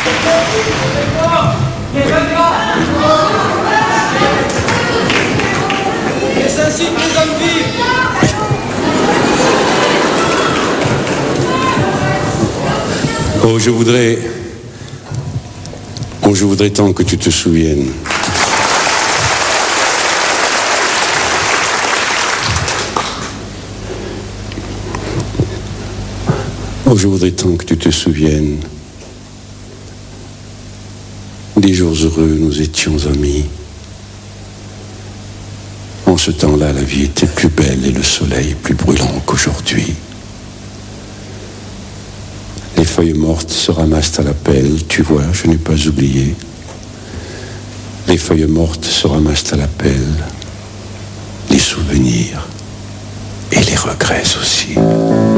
Qu'est-ce ainsi que les hommes vivent? Oh, je voudrais tant que tu te souviennes. Oh, je voudrais tant que tu te souviennes. Des jours heureux, nous étions amis. En ce temps-là, la vie était plus belle et le soleil plus brûlant qu'aujourd'hui. Les feuilles mortes se ramassent à la pelle, tu vois, je n'ai pas oublié. Les feuilles mortes se ramassent à la pelle, les souvenirs et les regrets aussi.